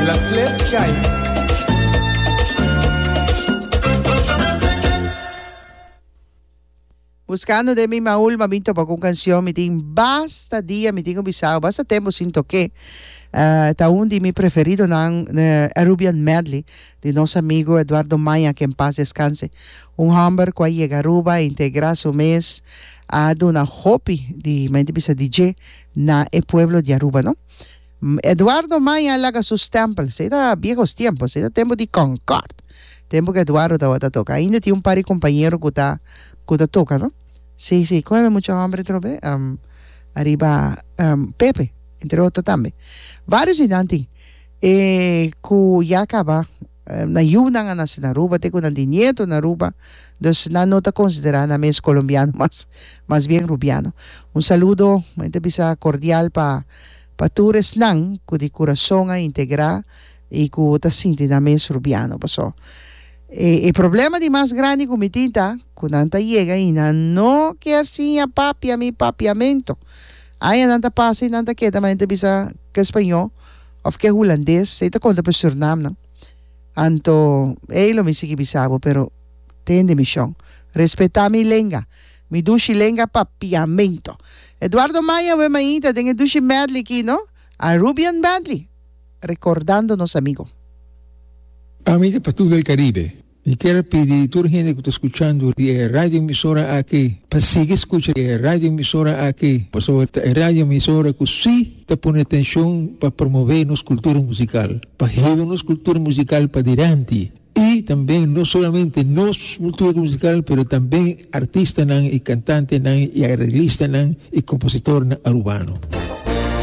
Slip Guy. Buscando de mi Maul, mamito pa kung kansyon, miting basta dia, miting ubisaw, basta tempo sinto que, taon di mi preferido ng Arubian Medley, de nosso amigo Eduardo Maya, que en paz descanse. Un hamber kwa llega Aruba, integra su mes, do na hopi, di, mainti bisa DJ, na e pueblo de Aruba, no? Eduardo Maya laga sus templos, era viejos tiempos, era tiempo de Concord, tiempo que Eduardo tawata toca. Ainda tiene un par de compañeros que toca, ¿no? Sí, come mucho hambre, trobe. Arriba, Pepe, entre otros también. Varios inanti, ya acaba, na yunang na Aruba, te con nieto na Aruba, dus na nota considerar na mes colombiano, más bien rubiano. Un saludo, mente bisa cordial pa tures nang, ku di corazón a integrar, y ku tasinti na mes rubiano, pasó. El problema de más grande con mi tinta, cuando anta llega y no quiere sin mi papiamento. Hay nanta pasa y nanta queda, mas bisa que español, of que holandés, se te conta por Surinam, no? Anto, lo me sigue bisabo, pero tende misión. Respeta mi lengua, mi dushi lengua papiamento. Eduardo Maya, we mainta, tenga dushi medley aquí, ¿no? A Rubian Medley, recordándonos, amigo. Amiga para todo el Caribe, y quiero pedir a toda la gente que está escuchando de radio emisora aquí, para seguir escuchando de radio emisora aquí, por sobre radio emisora que sí te pone atención para promover nuestra cultura musical, para llevar nuestra cultura musical para adelante. Y también no solamente nuestra cultura musical, pero también artistas y cantantes y arreglistas y compositores urbanos.